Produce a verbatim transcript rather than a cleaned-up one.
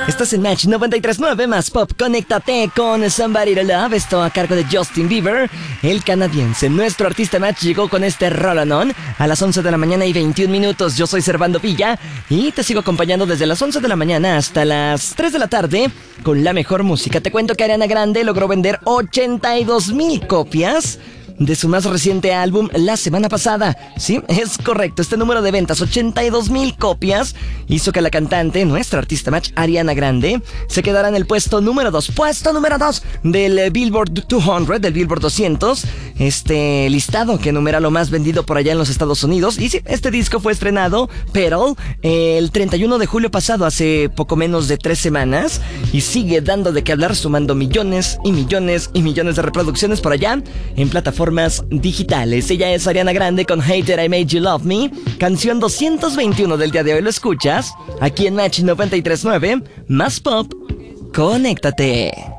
Estás en Match noventa y tres punto nueve más Pop. Conéctate con Somebody to Love. Esto a cargo de Justin Bieber, el canadiense. Nuestro artista Match llegó con este Roll-On a las once de la mañana y veintiún minutos. Yo soy Servando Villa y te sigo acompañando desde las once de la mañana hasta las tres de la tarde con la mejor música. Te cuento que Ariana Grande logró vender ochenta y dos mil copias de su más reciente álbum la semana pasada. Sí, es correcto, este número de ventas, ochenta y dos mil copias, hizo que la cantante, nuestra artista Match, Ariana Grande, se quedara en el puesto número dos, puesto número dos del Billboard doscientos, del Billboard doscientos, este listado que enumera lo más vendido por allá en los Estados Unidos. Y sí, este disco fue estrenado, pero el treinta y uno de julio pasado, hace poco menos de tres semanas, y sigue dando de qué hablar, sumando millones y millones y millones de reproducciones por allá en plataformas digitales. Ella es Ariana Grande con Hater I Made You Love Me, canción doscientos veintiuno del día de hoy. Lo escuchas aquí en Match noventa y tres punto nueve más Pop. Conéctate.